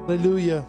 Hallelujah.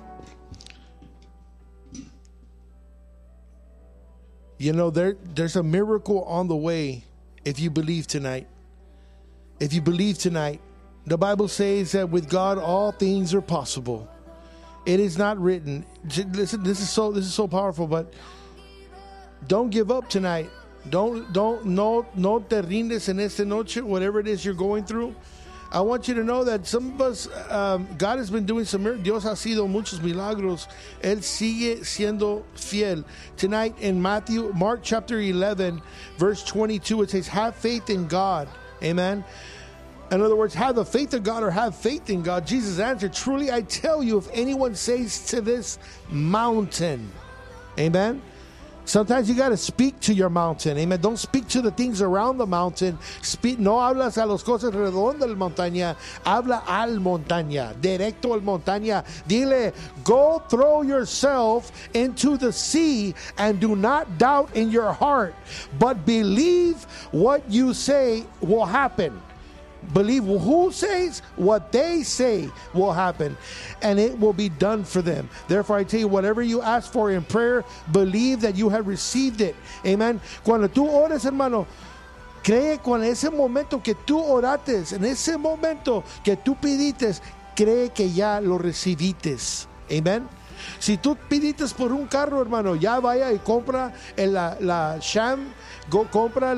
You know, there's a miracle on the way if you believe tonight. If you believe tonight, the Bible says that with God all things are possible. It is not written. Listen, this is so powerful, but don't give up tonight. No te rindes en esta noche, whatever it is you're going through. I want you to know that some of us, God has been doing some miracles. Dios ha sido muchos milagros. Él sigue siendo fiel. Tonight in Mark chapter 11, verse 22, it says, have faith in God. Amen. In other words, have the faith of God or have faith in God. Jesus answered, truly I tell you, if anyone says to this mountain, amen. Sometimes you got to speak to your mountain. Amen. Don't speak to the things around the mountain. No hablas a las cosas alrededor de la montaña. Habla al montaña. Directo al montaña. Dile, go throw yourself into the sea and do not doubt in your heart, but believe what you say will happen. Believe who says what they say will happen, and it will be done for them. Therefore, I tell you, whatever you ask for in prayer, believe that you have received it. Amen. Cuando tú ores, hermano, cree con ese momento que tú orates, en ese momento que tú pidiste, cree que ya lo recibiste. Amen. Si tú pidites por un carro, hermano, ya vaya y compra la sham, compra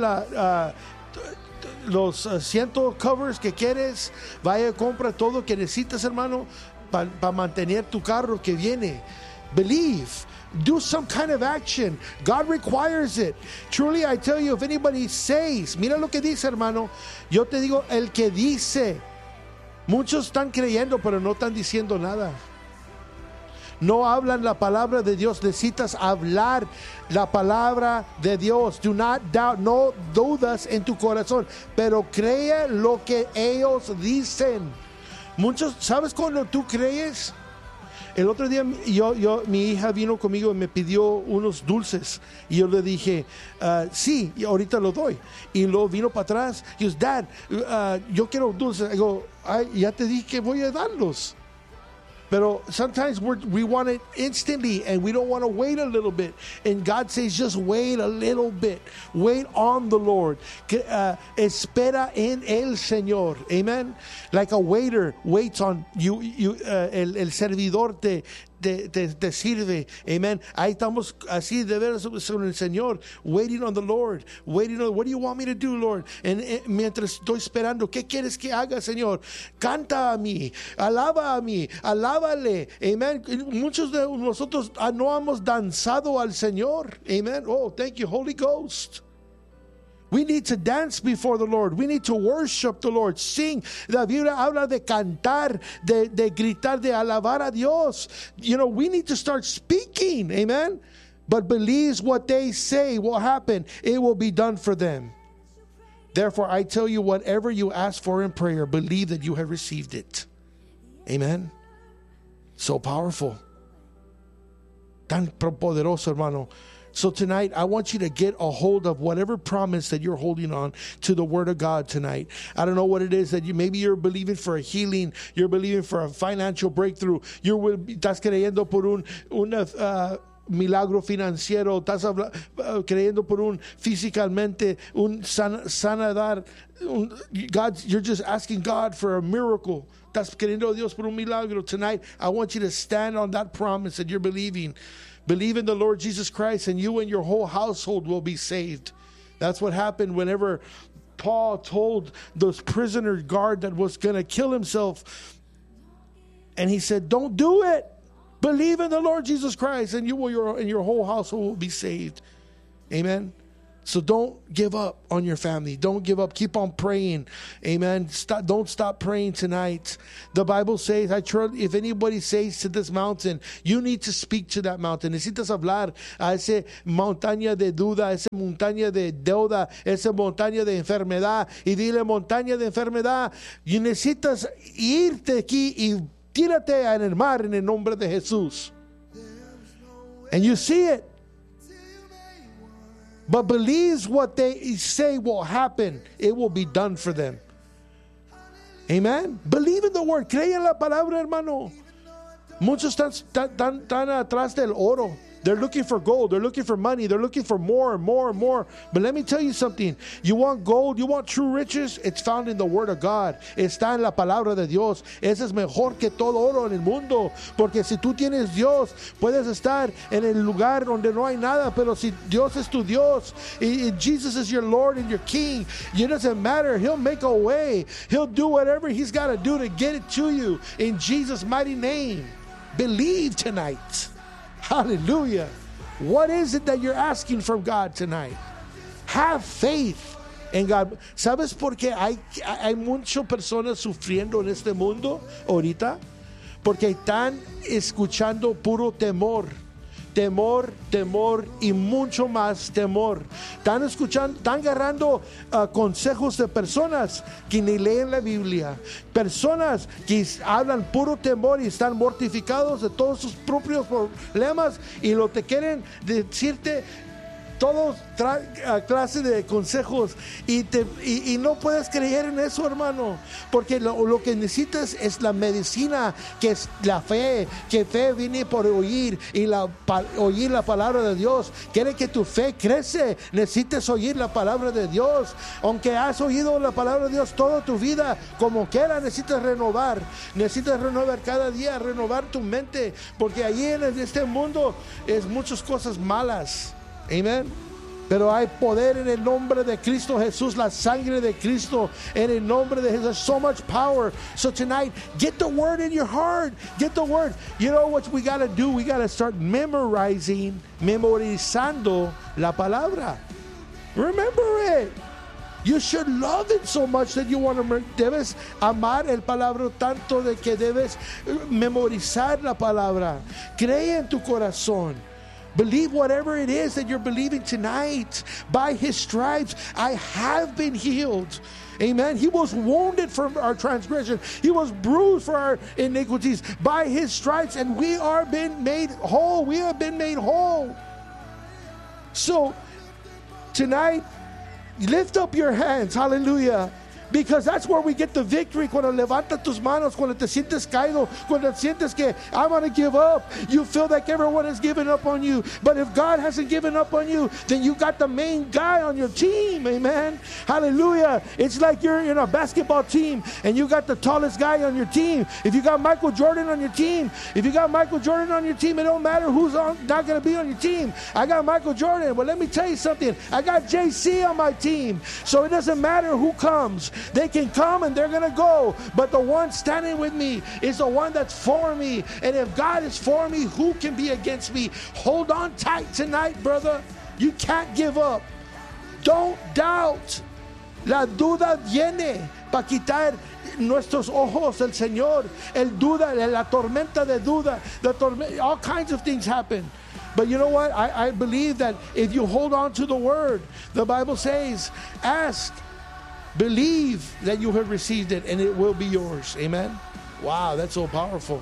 los asientos covers que quieres, vaya y compra todo que necesitas, hermano, para mantener tu carro que viene. Believe. Do some kind of action. God requires it. Truly, I tell you, if anybody says, mira lo que dice, hermano, yo te digo, el que dice, muchos están creyendo, pero no están diciendo nada. No hablan la palabra de Dios. Necesitas hablar la palabra de Dios. Do not doubt. No dudas en tu corazón, pero cree lo que ellos dicen. Muchos, ¿sabes cuando tú crees? El otro día mi hija vino conmigo y me pidió unos dulces y yo le dije, sí, y ahorita lo doy. Y luego vino para atrás y dijo, Dad, yo quiero dulces. Digo, ya te dije que voy a darlos. But sometimes we want it instantly and we don't want to wait a little bit. And God says, just wait a little bit. Wait on the Lord. Espera en el Señor. Amen. Like a waiter waits on you. El servidor te sirve. Amen. Ahí estamos así de veras con el Señor. Waiting on the Lord. Waiting on, what do you want me to do, Lord? Mientras estoy esperando, ¿qué quieres que haga, Señor? Canta a mí. Alaba a mí. Alábale. Amen. Muchos de nosotros no hemos danzado al Señor. Amen. Oh, thank you, Holy Ghost. We need to dance before the Lord. We need to worship the Lord. Sing. La Biblia habla de cantar, de gritar, de alabar a Dios. You know, we need to start speaking. Amen. But believes what they say will happen. It will be done for them. Therefore, I tell you, whatever you ask for in prayer, believe that you have received it. Amen. So powerful. Tan poderoso, hermano. So tonight, I want you to get a hold of whatever promise that you're holding on to the Word of God tonight. I don't know what it is that maybe you're believing for a healing, you're believing for a financial breakthrough, estás creyendo por un milagro financiero, estás creyendo por un físicamente, un sanadar. God, you're just asking God for a miracle. Estás creyendo a Dios por un milagro. Tonight, I want you to stand on that promise that you're believing. Believe in the Lord Jesus Christ and you and your whole household will be saved. That's what happened whenever Paul told those prisoner guard that was going to kill himself. And he said, don't do it. Believe in the Lord Jesus Christ and you and your whole household will be saved. Amen. So don't give up on your family. Don't give up. Keep on praying. Amen. Don't stop praying tonight. The Bible says, if anybody says to this mountain, you need to speak to that mountain. Necesitas hablar a esa montaña de duda, esa montaña de deuda, esa montaña de enfermedad. Y dile, montaña de enfermedad, y necesitas irte aquí y tírate en el mar en el nombre de Jesús. And you see it. But believes what they say will happen. It will be done for them. Amen. Believe in the word. Cree en la palabra, hermano. Muchos están atrás del oro. They're looking for gold. They're looking for money. They're looking for more and more and more. But let me tell you something. You want gold? You want true riches? It's found in the Word of God. Está en la palabra de Dios. Ese es mejor que todo oro en el mundo. Porque si tú tienes Dios, puedes estar en el lugar donde no hay nada. Pero si Dios es tu Dios, y Jesus is your Lord and your King, it doesn't matter. He'll make a way. He'll do whatever He's got to do to get it to you. In Jesus' mighty name. Believe tonight. Hallelujah. What is it that you're asking from God tonight? Have faith in God. ¿Sabes por qué hay muchas personas sufriendo en este mundo ahorita? Porque están escuchando puro temor. Temor, temor y mucho más temor. Están agarrando consejos de personas que ni leen la Biblia. Personas que hablan puro temor y están mortificados de todos sus propios problemas y lo te quieren decirte todos clase de consejos y no puedes creer en eso, hermano, porque lo que necesitas es la medicina, que es la fe, que fe viene por oír y oír la palabra de Dios. Quiere que tu fe crece, necesitas oír la palabra de Dios. Aunque has oído la palabra de Dios toda tu vida, como quiera, necesitas renovar cada día, renovar tu mente, porque allí en este mundo es muchas cosas malas. Amen. Pero hay poder en el nombre de Cristo Jesús, la sangre de Cristo, en el nombre de Jesús. There's so much power. So tonight, get the word in your heart. Get the word. You know what we got to do? We got to start memorizando la palabra. Remember it. You should love it so much that you want to. Debes amar el palabra tanto de que debes memorizar la palabra. Cree en tu corazón. Believe whatever it is that you're believing tonight. By His stripes, I have been healed. Amen. He was wounded for our transgression. He was bruised for our iniquities. By His stripes, and we are been made whole. We have been made whole. So, tonight, lift up your hands. Hallelujah. Because that's where we get the victory. Cuando levanta tus manos, cuando te sientes caído, cuando sientes que I want to give up, you feel like everyone has given up on you. But if God hasn't given up on you, then you got the main guy on your team. Amen. Hallelujah. It's like you're in a basketball team and you got the tallest guy on your team. If you got Michael Jordan on your team, it don't matter who's not going to be on your team. I got Michael Jordan. Well, let me tell you something. I got JC on my team. So it doesn't matter who comes. They can come and they're going to go. But the one standing with me is the one that's for me. And if God is for me, who can be against me? Hold on tight tonight, brother. You can't give up. Don't doubt. La duda viene para quitar nuestros ojos el Señor. El duda, la tormenta de duda. All kinds of things happen. But you know what? I believe that if you hold on to the word, the Bible says, ask, believe that you have received it and it will be yours. Amen. Wow, that's so powerful.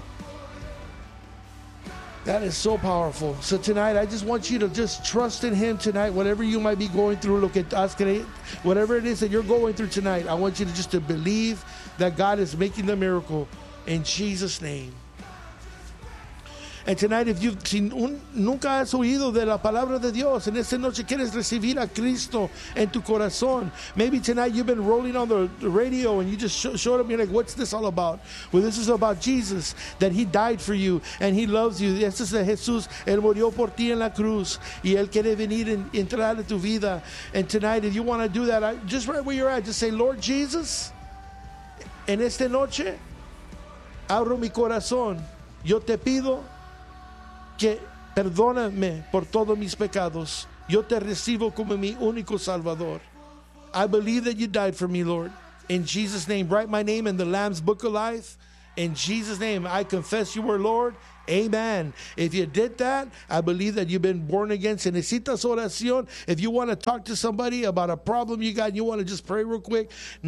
That is so powerful. So tonight, I just want you to just trust in Him tonight. Whatever you might be going through, whatever it is that you're going through tonight, I want you to just to believe that God is making the miracle in Jesus' name. And tonight, si nunca has oído de la palabra de Dios, en esta noche quieres recibir a Cristo en tu corazón. Maybe tonight you've been rolling on the radio and you just showed up and you're like, what's this all about? Well, this is about Jesus, that He died for you and He loves you. Este es Jesús, Él murió por ti en la cruz y Él quiere venir y entrar en tu vida. And tonight, if you want to do that, just right where you're at, just say, Lord Jesus, en esta noche, abro mi corazón. Yo te pido que perdóname por todos mis pecados. Yo te recibo como mi único Salvador. I believe that you died for me, Lord. In Jesus' name, write my name in the Lamb's Book of Life. In Jesus' name, I confess you are Lord. Amen. If you did that, I believe that you've been born again. Si necesitas oración, if you want to talk to somebody about a problem you got and you want to just pray real quick,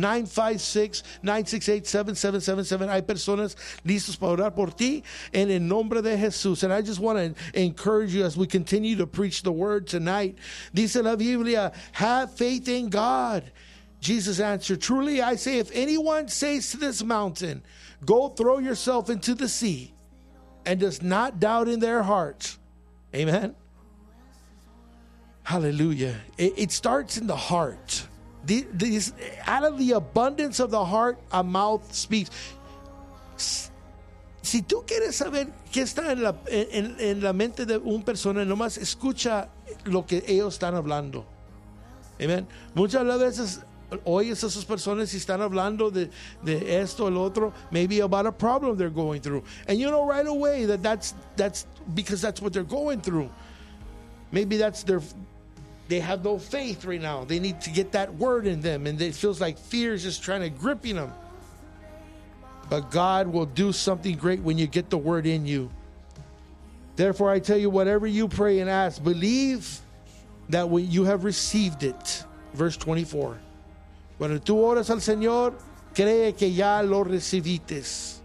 956-968-7777. Hay personas listos para orar por ti en el nombre de Jesús. And I just want to encourage you as we continue to preach the word tonight. Dice la Biblia, have faith in God. Jesus answered, truly I say, if anyone says to this mountain, go throw yourself into the sea, and does not doubt in their hearts. Amen. Hallelujah. It starts in the heart. Out of the abundance of the heart, a mouth speaks. Si tú quieres saber qué está en la mente de una persona, nomás escucha lo que ellos están hablando. Amen. Muchas veces oyes a esas personas y están hablando de esto, el otro, maybe about a problem they're going through. And you know right away that's because that's what they're going through. Maybe they have no faith right now. They need to get that word in them, and it feels like fear is just trying to grip them. But God will do something great when you get the word in you. Therefore, I tell you, whatever you pray and ask, believe that when you have received it. Verse 24. Cuando tú oras al Señor, cree que ya lo recibiste.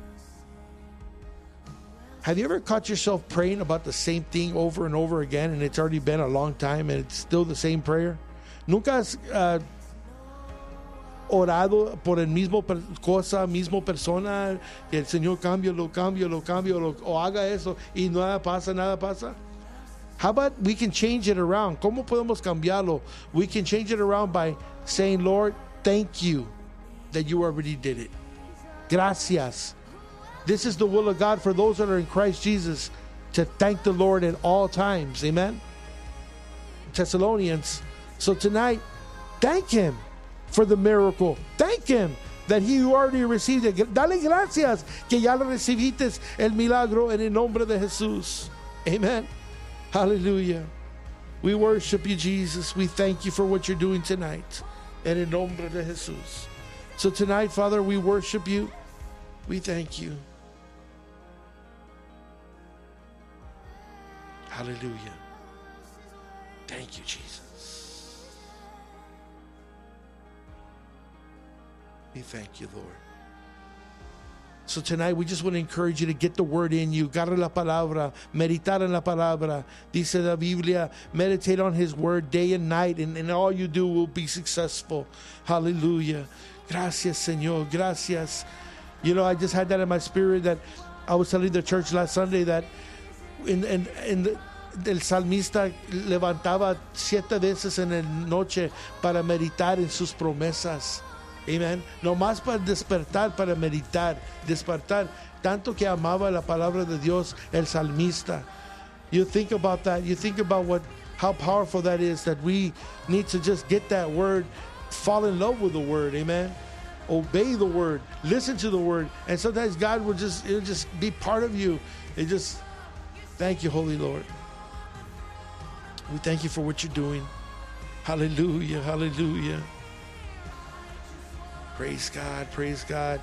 Have you ever caught yourself praying about the same thing over and over again, and it's already been a long time and it's still the same prayer? Nunca has orado por el mismo cosa, mismo persona, que el Señor cámbialo, o haga eso y nada pasa? How about we can change it around? ¿Cómo podemos cambiarlo? We can change it around by saying, Lord, thank you that you already did it. Gracias. This is the will of God for those that are in Christ Jesus, to thank the Lord at all times. Amen. Thessalonians. So tonight, thank Him for the miracle. Thank Him that He already received it. Dale gracias que ya lo recibiste el milagro en el nombre de Jesús. Amen. Hallelujah. We worship you, Jesus. We thank you for what you're doing tonight. En el nombre de Jesús. So tonight, Father, we worship you. We thank you. Hallelujah. Thank you, Jesus. We thank you, Lord. So tonight we just want to encourage you to get the word in you. Agarra la palabra, meditar en la palabra. Dice la Biblia, meditate on His word day and night, and all you do will be successful. Hallelujah. Gracias, Señor. Gracias. You know, I just had that in my spirit that I was telling the church last Sunday that el salmista levantaba 7 veces en la noche para meditar en sus promesas. Amen. No más para despertar, para meditar, despertar. Tanto que amaba la palabra de Dios, el salmista. You think about that. You think about how powerful that is, that we need to just get that word, fall in love with the word. Amen. Obey the word, listen to the word, and sometimes God it'll just be part of you. Thank you, Holy Lord. We thank you for what you're doing. Hallelujah, hallelujah. Praise God, praise God.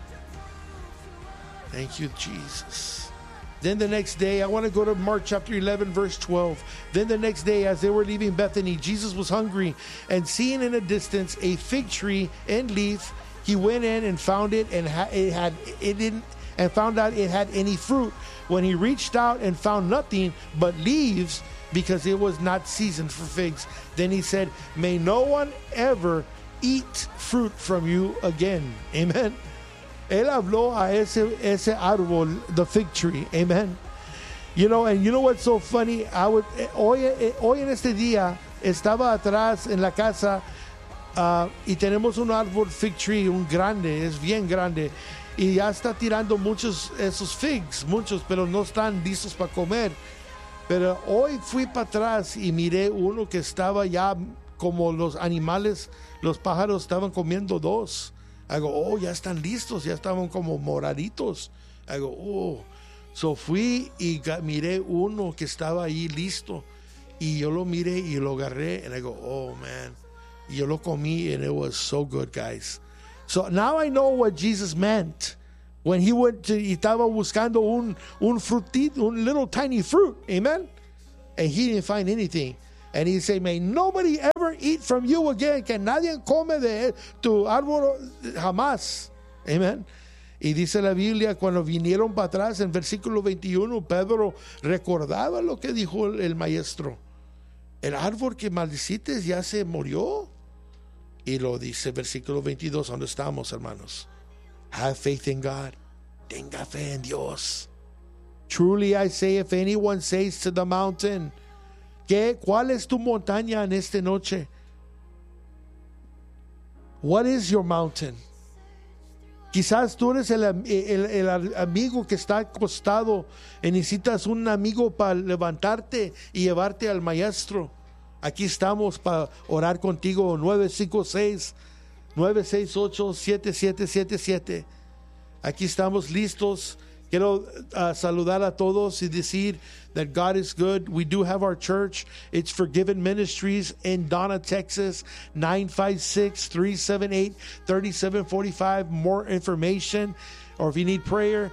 Thank you, Jesus. Then the next day, I want to go to Mark chapter 11, verse 12. Then the next day, as they were leaving Bethany, Jesus was hungry, and seeing in a distance a fig tree and leaf, he went in and found it, and found out it had any fruit. When he reached out and found nothing but leaves, because it was not season for figs, then he said, "May no one ever eat fruit from you again." Amen. Él habló a ese árbol, the fig tree. Amen. You know, and you know what's so funny? Hoy en este día estaba atrás en la casa y tenemos un árbol fig tree, un grande, es bien grande, y ya está tirando muchos esos figs, muchos, pero no están listos para comer. Pero hoy fui para atrás y miré uno que estaba ya como los animales, los pájaros estaban comiendo 2. Hago, ya están listos, ya estaban como moraditos. Hago, So fui y miré uno que estaba ahí listo. Y yo lo miré y lo agarré. And I go, oh man. Y yo lo comí and it was so good, guys. So now I know what Jesus meant when he estaba buscando un frutito, un little tiny fruit. Amen. And he didn't find anything. And he said, may nobody ever eat from you again. Que nadie come de tu árbol jamás. Amen. Y dice la Biblia, cuando vinieron para atrás, en versículo 21, Pedro recordaba lo que dijo el maestro. El árbol que maldicites ya se murió. Y lo dice versículo 22, ¿dónde estamos, hermanos? Have faith in God. Tenga fe en Dios. Truly I say, if anyone says to the mountain, ¿cuál es tu montaña en esta noche? What is your mountain? Quizás tú eres el amigo que está acostado y necesitas un amigo para levantarte y llevarte al maestro. Aquí estamos para orar contigo. 956-968-7777. Aquí estamos listos. Quiero saludar a todos y decir that God is good. We do have our church. It's Forgiven Ministries in Donna, Texas, 956-378-3745. More information, or if you need prayer,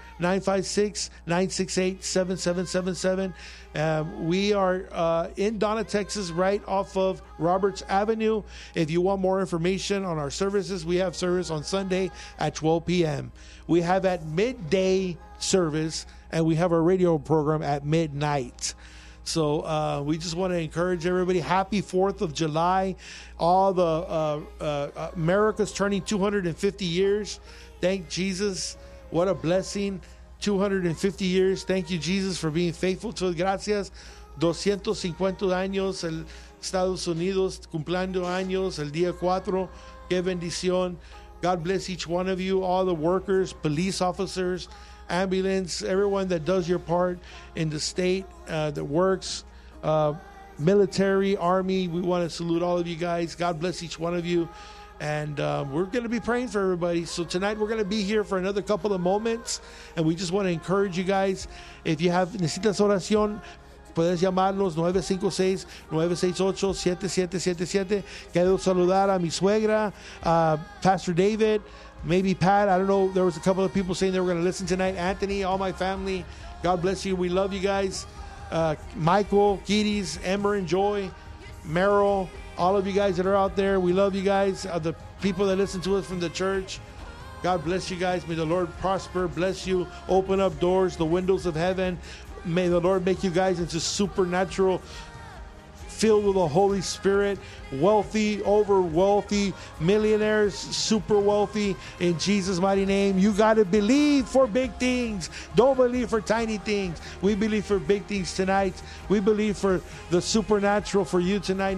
956-968-7777. We are in Donna, Texas, right off of Roberts Avenue. If you want more information on our services, we have service on Sunday at 12 p.m. We have at midday service, and we have our radio program at midnight. So we just want to encourage everybody. Happy 4th of July. All the America's turning 250 years. Thank Jesus. What a blessing. 250 years. Thank you, Jesus, for being faithful to us. Gracias. 250 años. El Estados Unidos cumpliendo años. El día 4. Qué bendición. God bless each one of you. All the workers, police officers, ambulance, everyone that does your part in the state that works, military, army. We want to salute all of you guys. God bless each one of you. And we're going to be praying for everybody. So tonight we're going to be here for another couple of moments. And we just want to encourage you guys. If you necesitas oración, puedes llamarnos 956-968-7777. Quiero saludar a mi suegra, Pastor David, maybe Pat. I don't know. There was a couple of people saying they were going to listen tonight. Anthony, all my family. God bless you. We love you guys. Michael, Kitties, Ember and Joy, Merrill, all of you guys that are out there. We love you guys. The people that listen to us from the church. God bless you guys. May the Lord prosper, bless you, open up doors, the windows of heaven. May the Lord make you guys into supernatural, filled with the Holy Spirit, wealthy, over wealthy, millionaires, super wealthy, in Jesus' mighty name. You got to believe for big things. Don't believe for tiny things. We believe for big things tonight. We believe for the supernatural for you tonight.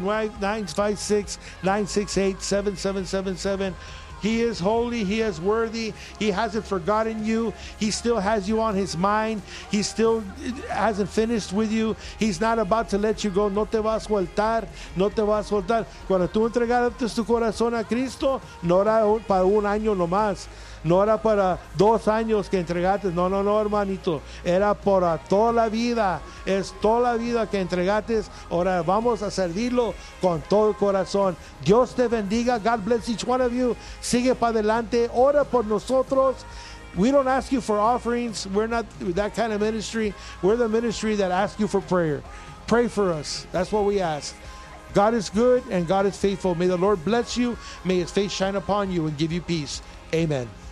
956-968-7777. He is holy. He is worthy. He hasn't forgotten you. He still has you on his mind. He still hasn't finished with you. He's not about to let you go. No te vas a soltar. No te vas a soltar. Cuando tú entregaste tu corazón a Cristo, no era para un año nomás. No era para 2 años que entregaste. No, hermanito. Era para toda la vida. Es toda la vida que entregaste. Ahora vamos a servirlo con todo el corazón. Dios te bendiga. God bless each one of you. Sigue para adelante. Ora por nosotros. We don't ask you for offerings. We're not that kind of ministry. We're the ministry that asks you for prayer. Pray for us. That's what we ask. God is good and God is faithful. May the Lord bless you. May his face shine upon you and give you peace. Amen.